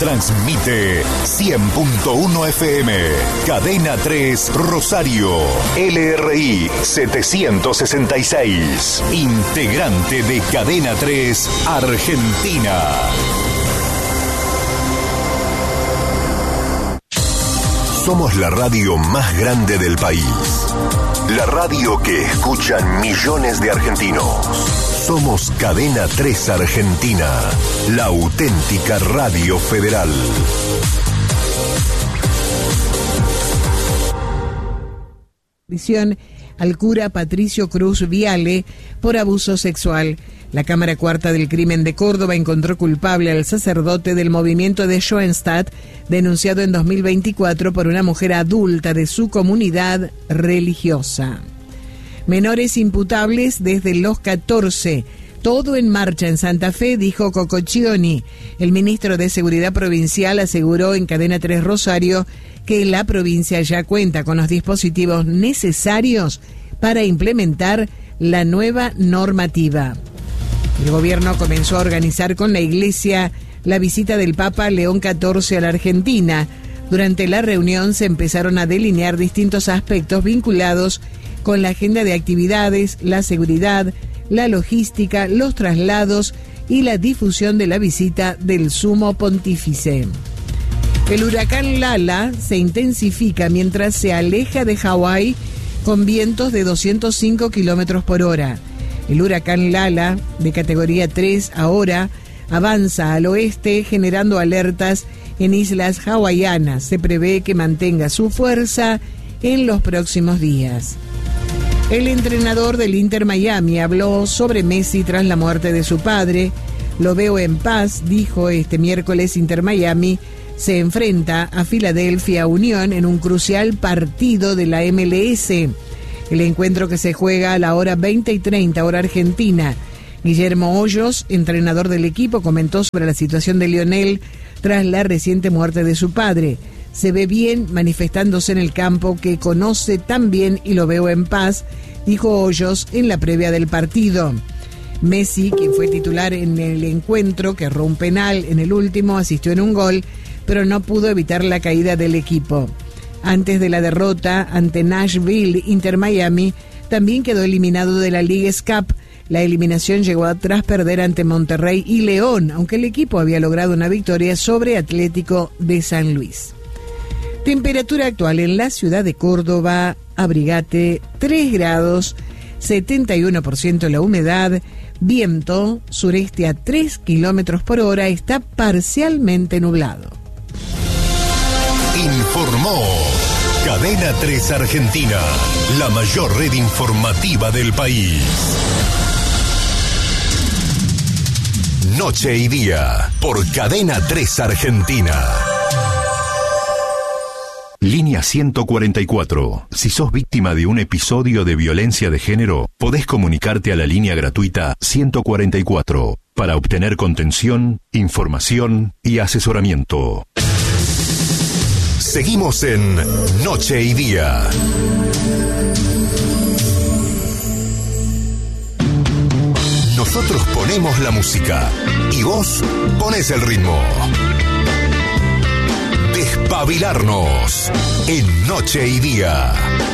Transmite 100.1 FM. Cadena 3 Rosario. LRI 766. Integrante de Cadena 3 Argentina. Somos la radio más grande del país. La radio que escuchan millones de argentinos. Somos Cadena 3 Argentina, la auténtica radio federal. Prisión al cura Patricio Cruz Viale por abuso sexual. La Cámara Cuarta del Crimen de Córdoba encontró culpable al sacerdote del movimiento de Schoenstatt, denunciado en 2024 por una mujer adulta de su comunidad religiosa. Menores imputables desde los 14. Todo en marcha en Santa Fe, dijo Cococcioni. El ministro de Seguridad Provincial aseguró en Cadena 3 Rosario que la provincia ya cuenta con los dispositivos necesarios para implementar la nueva normativa. El gobierno comenzó a organizar con la Iglesia la visita del Papa León XIV a la Argentina. Durante la reunión se empezaron a delinear distintos aspectos vinculados con la agenda de actividades, la seguridad, la logística, los traslados y la difusión de la visita del Sumo Pontífice. El huracán Lala se intensifica mientras se aleja de Hawái con vientos de 205 kilómetros por hora. El huracán Lala, de categoría 3 ahora, avanza al oeste generando alertas en islas hawaianas. Se prevé que mantenga su fuerza en los próximos días. El entrenador del Inter Miami habló sobre Messi tras la muerte de su padre. Lo veo en paz, dijo este miércoles. Inter Miami se enfrenta a Philadelphia Union en un crucial partido de la MLS. El encuentro, que se juega a la hora 20:30 hora argentina. Guillermo Hoyos, entrenador del equipo, comentó sobre la situación de Lionel tras la reciente muerte de su padre. Se ve bien manifestándose en el campo, que conoce tan bien y lo veo en paz, dijo Hoyos en la previa del partido. Messi, quien fue titular en el encuentro, que erró un penal en el último, asistió en un gol, pero no pudo evitar la caída del equipo. Antes de la derrota ante Nashville, Inter Miami también quedó eliminado de la Leagues Cup. La eliminación llegó tras perder ante Monterrey y León, aunque el equipo había logrado una victoria sobre Atlético de San Luis. Temperatura actual en la ciudad de Córdoba: abrigate, 3 grados, 71% la humedad, viento sureste a 3 kilómetros por hora, está parcialmente nublado. Informó Cadena 3 Argentina, la mayor red informativa del país. Noche y día, por Cadena 3 Argentina. Línea 144. Si sos víctima de un episodio de violencia de género, podés comunicarte a la línea gratuita 144 para obtener contención, información y asesoramiento. Seguimos en Noche y Día. Nosotros ponemos la música y vos ponés el ritmo. Despabilarnos en Noche y Día.